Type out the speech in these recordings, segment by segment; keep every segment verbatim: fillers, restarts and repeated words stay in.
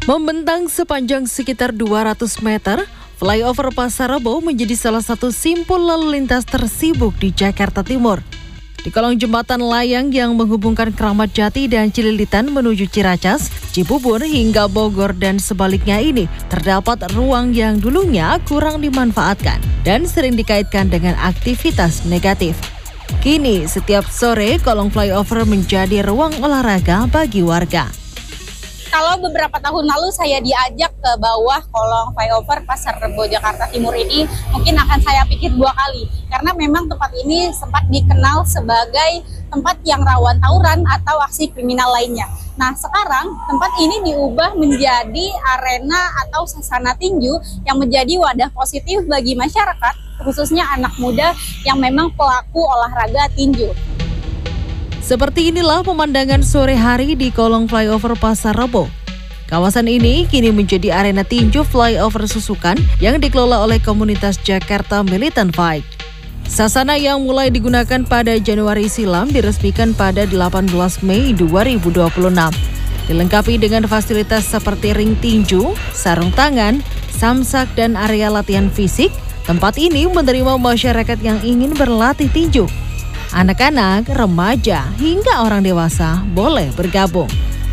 Membentang sepanjang sekitar dua ratus meter, flyover Pasar Rebo menjadi salah satu simpul lalu lintas tersibuk di Jakarta Timur. Di kolong jembatan layang yang menghubungkan Kramat Jati dan Cililitan menuju Ciracas, Cibubur hingga Bogor dan sebaliknya ini, terdapat ruang yang dulunya kurang dimanfaatkan dan sering dikaitkan dengan aktivitas negatif. Kini, setiap sore kolong flyover menjadi ruang olahraga bagi warga. Kalau beberapa tahun lalu saya diajak ke bawah kolong flyover Pasar Rebo Jakarta Timur ini, mungkin akan saya pikir dua kali. Karena memang tempat ini sempat dikenal sebagai tempat yang rawan tawuran atau aksi kriminal lainnya. Nah, sekarang tempat ini diubah menjadi arena atau sasana tinju yang menjadi wadah positif bagi masyarakat, khususnya anak muda yang memang pelaku olahraga tinju. Seperti inilah pemandangan sore hari di kolong flyover Pasar Rebo. Kawasan ini kini menjadi arena tinju flyover susukan yang dikelola oleh komunitas Jakarta Militant Fight. Sasana yang mulai digunakan pada Januari silam diresmikan pada delapan belas Mei dua ribu dua puluh enam. Dilengkapi dengan fasilitas seperti ring tinju, sarung tangan, samsak, dan area latihan fisik, tempat ini menerima masyarakat yang ingin berlatih tinju. Anak-anak, remaja, hingga orang dewasa boleh bergabung.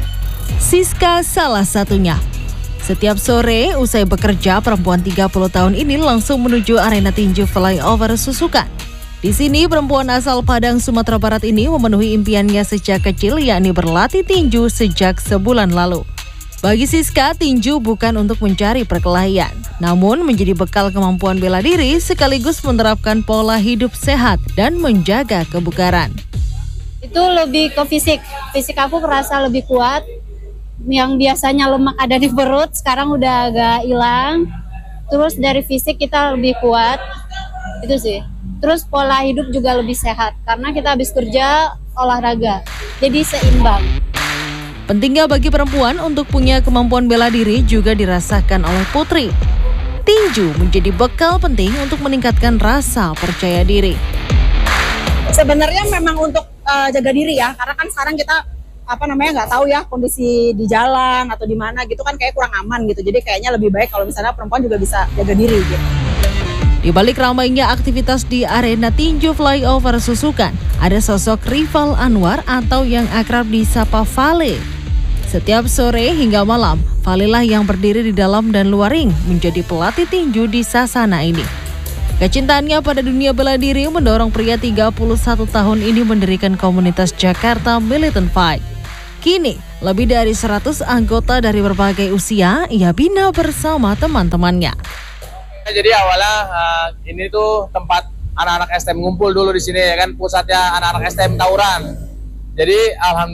Siska salah satunya. Setiap sore, usai bekerja, perempuan tiga puluh tahun ini langsung menuju arena tinju flyover susukan. Di sini, perempuan asal Padang, Sumatera Barat ini memenuhi impiannya sejak kecil, yakni berlatih tinju sejak sebulan lalu. Bagi Siska, tinju bukan untuk mencari perkelahian, namun menjadi bekal kemampuan bela diri sekaligus menerapkan pola hidup sehat dan menjaga kebugaran. Itu lebih ke fisik, fisik aku kerasa lebih kuat. Yang biasanya lemak ada di perut, sekarang udah agak hilang. Terus dari fisik kita lebih kuat, itu sih. Terus pola hidup juga lebih sehat, karena kita habis kerja olahraga, jadi seimbang. Pentingnya bagi perempuan untuk punya kemampuan bela diri juga dirasakan oleh Putri. Tinju menjadi bekal penting untuk meningkatkan rasa percaya diri. Sebenarnya memang untuk uh, jaga diri ya, karena kan sekarang kita apa namanya nggak tahu ya kondisi di jalan atau di mana gitu kan kayak kurang aman gitu. Jadi kayaknya lebih baik kalau misalnya perempuan juga bisa jaga diri gitu. Di balik ramainya aktivitas di arena tinju flyover susukan, ada sosok Rival Anwar atau yang akrab disapa Vale. Setiap sore hingga malam, Vale lah yang berdiri di dalam dan luar ring menjadi pelatih tinju di sasana ini. Kecintaannya pada dunia bela diri mendorong pria tiga puluh satu tahun ini mendirikan komunitas Jakarta Militant Fight. Kini, lebih dari seratus anggota dari berbagai usia ia bina bersama teman-temannya. Jadi awalnya uh, ini tuh tempat anak-anak S T M ngumpul dulu di sini ya kan, pusatnya anak-anak S T M tawuran. Jadi alhamdulillah